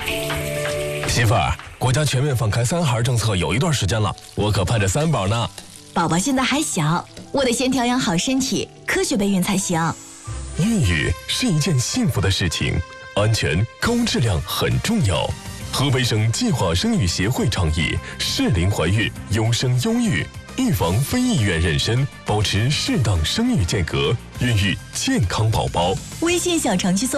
媳妇儿，国家全面放开3孩政策有一段时间了，我可盼着3宝呢。 宝宝现在还小，我得先调养好身体，科学备孕才行。 孕育是一件幸福的事情，安全高质量很重要。河北省计划生育协会倡议适龄怀孕，优生优育，预防非意愿妊娠，保持适当生育间隔，孕育健康宝宝。 微信小程序搜